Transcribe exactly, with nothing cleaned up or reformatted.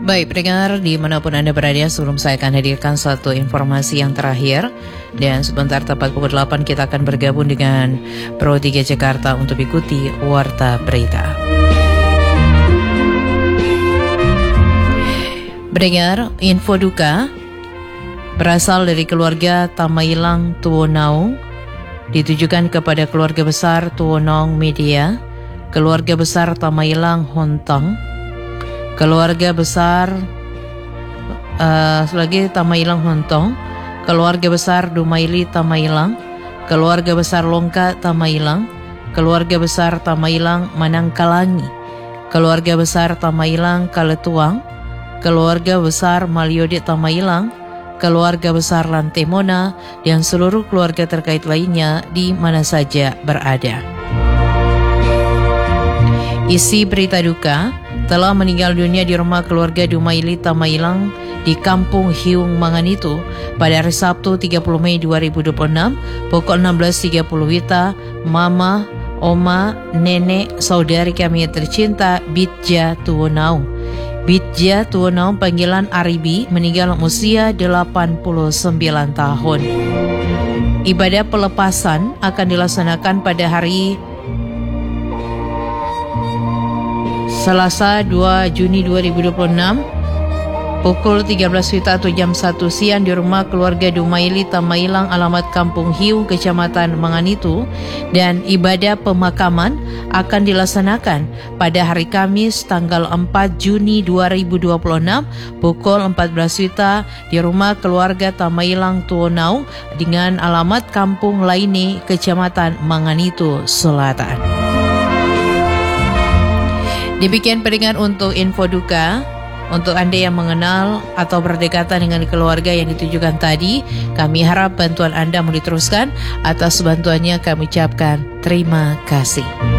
Baik, pendengar dimanapun Anda berada, sebelum saya akan hadirkan satu informasi yang terakhir. Dan sebentar tepat pukul delapan kita akan bergabung dengan Pro tiga Jakarta untuk ikuti Warta Berita. Pendengar, info duka berasal dari keluarga Tamailang Tuonaung, ditujukan kepada keluarga besar Tuonaung Media, keluarga besar Tamailang Hontong, keluarga besar uh, selagi Tamailang Hontong, keluarga besar Dumaili Tamailang, keluarga besar Longka Tamailang, keluarga besar Tamailang Manangkalangi, keluarga besar Tamailang Kaletuang, keluarga besar Maliode Tamailang, keluarga besar Lantemona, dan seluruh keluarga terkait lainnya di mana saja berada. Isi berita duka: telah meninggal dunia di rumah keluarga Dumaili Tamailang di Kampung Hiung Manganitu pada hari Sabtu tiga puluh Mei dua ribu dua puluh enam pukul enam belas tiga puluh Wita, mama, oma, nenek, saudari kami yang tercinta Bitja Tuonaung. Bitja Tuonaung panggilan Aribi meninggal usia delapan puluh sembilan tahun. Ibadah pelepasan akan dilaksanakan pada hari Selasa dua Juni dua ribu dua puluh enam pukul tiga belas Wita atau jam satu siang di rumah keluarga Dumaili Tamailang alamat Kampung Hiung, Kecamatan Manganitu, dan ibadah pemakaman akan dilaksanakan pada hari Kamis tanggal empat Juni dua ribu dua puluh enam pukul empat belas Wita di rumah keluarga Tamailang Tuonaung dengan alamat Kampung Laine, Kecamatan Manganitu Selatan. Demikian pendengar untuk info duka. Untuk Anda yang mengenal atau berdekatan dengan keluarga yang ditujukan tadi, kami harap bantuan Anda mau diteruskan. Atas bantuannya kami ucapkan terima kasih.